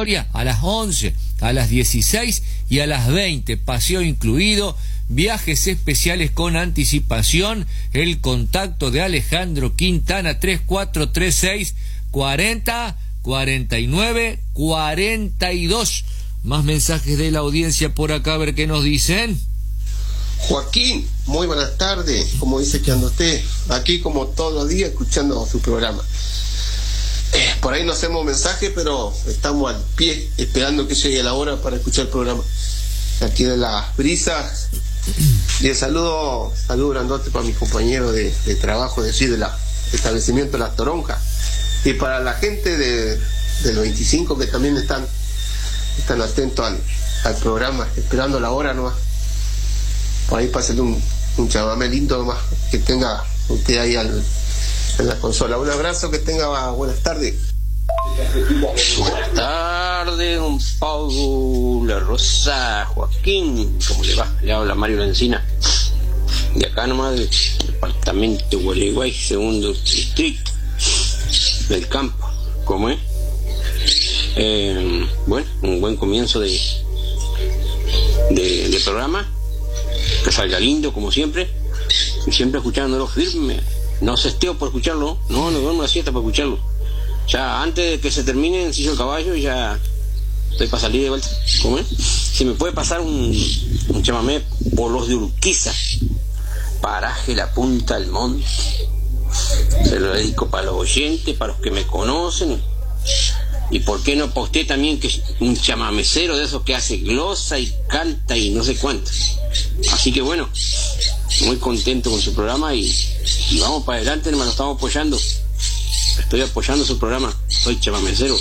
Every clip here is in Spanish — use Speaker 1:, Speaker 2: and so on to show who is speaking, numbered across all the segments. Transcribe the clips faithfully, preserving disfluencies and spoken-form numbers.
Speaker 1: convocatoria a las once, a las dieciséis y a las veinte, paseo incluido, viajes especiales con anticipación. El contacto de Alejandro Quintana, tres cuatro tres seis, cuarenta, cuarenta y nueve, cuarenta y dos. Más mensajes de la audiencia por acá, a ver qué nos dicen.
Speaker 2: Joaquín, muy buenas tardes. Como dice que anda usted, aquí como todos los días escuchando su programa. Eh, por ahí no hacemos mensaje, pero estamos al pie esperando que llegue la hora para escuchar el programa. Aquí de las brisas. Y el saludo, saludo grandote para mis compañeros de, de trabajo, es decir, del establecimiento de Las Toronjas. Y para la gente de, del veinticinco que también están, están atentos al, al programa, esperando la hora nomás. Por ahí pásenle un, un chamamé lindo nomás, que tenga usted ahí al, en la consola. Un abrazo, que tenga buenas tardes.
Speaker 3: Buenas tardes, don Paula Rosa, Joaquín, ¿cómo le va? Le habla Mario Lancina, de acá nomás, del departamento de Gualeguay, segundo distrito del campo. ¿Cómo es? Eh, bueno, un buen comienzo de, de, de programa, que salga lindo como siempre, y siempre escuchándolo firme, no cesteo por escucharlo, no, no duermo la siesta por escucharlo. Ya antes de que se termine el sillo del caballo, ya estoy para salir de vuelta. ¿Cómo es? Si me puede pasar un, un chamamé por los de Urquiza, paraje La Punta del Monte, se lo dedico para los oyentes, para los que me conocen. Y por qué no para usted también, que es un chamamecero de esos que hace glosa y canta y no sé cuánto. Así que bueno, muy contento con su programa y, y vamos para adelante, hermano, estamos apoyando. Estoy apoyando su programa, soy chamamecero.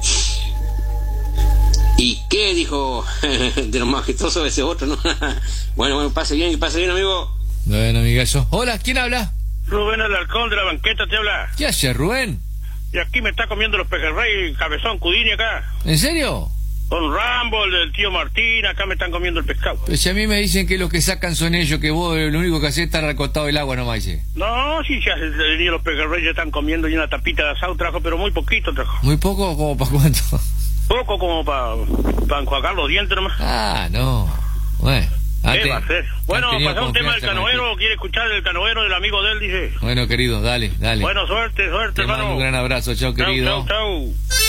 Speaker 3: ¿Y qué dijo de lo majestuoso ese otro, no? Bueno, bueno, pase bien y pase bien, amigo.
Speaker 1: Bueno, amigazo. Hola, ¿quién habla?
Speaker 4: Rubén Alarcón de la banqueta te habla.
Speaker 1: ¿Qué hace, Rubén?
Speaker 4: Y aquí me está comiendo los pejerrey, cabezón, Cudini acá.
Speaker 1: ¿En serio?
Speaker 4: Con Rambo, el del tío Martín, acá me están comiendo el pescado.
Speaker 1: Pues si a mí me dicen que los que sacan son ellos, que vos lo único que haces es estar recostado del agua nomás, dice.
Speaker 4: No, sí, ya ni los pejerrey ya están comiendo y una tapita de asado trajo, pero muy poquito trajo.
Speaker 1: ¿Muy poco? ¿Como para cuánto?
Speaker 4: Poco, como para pa enjuagar los dientes nomás.
Speaker 1: Ah, no. Bueno.
Speaker 4: ¿Qué va a hacer? Bueno, pasó un tema del canoero, quiere escuchar el canoero del amigo de él, dice.
Speaker 1: Bueno, querido, dale, dale.
Speaker 4: Bueno, suerte, suerte,
Speaker 1: Te
Speaker 4: hermano.
Speaker 1: mando un gran abrazo, chao, querido.
Speaker 4: Chau, chau, chau.